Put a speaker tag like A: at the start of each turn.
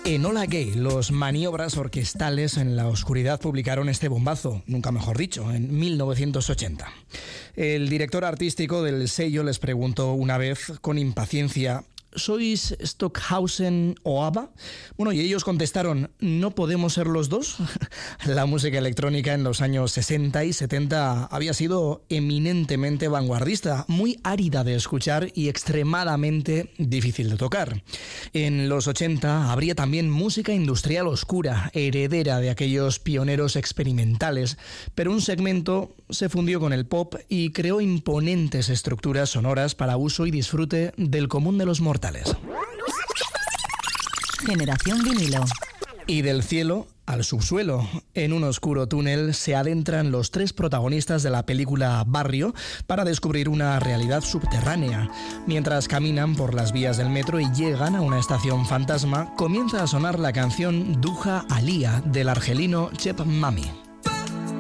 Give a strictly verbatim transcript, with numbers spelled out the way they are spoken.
A: Enola Gay, los maniobras orquestales en la oscuridad publicaron este bombazo, nunca mejor dicho, en mil novecientos ochenta. El director artístico del sello les preguntó una vez con impaciencia: ¿sois Stockhausen o ABBA? Bueno, y ellos contestaron: ¿no podemos ser los dos? La música electrónica en los años sesenta y setenta había sido eminentemente vanguardista, muy árida de escuchar y extremadamente difícil de tocar. En los ochenta habría también música industrial oscura, heredera de aquellos pioneros experimentales, pero un segmento se fundió con el pop y creó imponentes estructuras sonoras para uso y disfrute del común de los mortales.
B: Generación vinilo.
A: Y del cielo al subsuelo, en un oscuro túnel, se adentran los tres protagonistas de la película Barrio para descubrir una realidad subterránea. Mientras caminan por las vías del metro y llegan a una estación fantasma, comienza a sonar la canción Duja Alía del argelino Cheb Mami.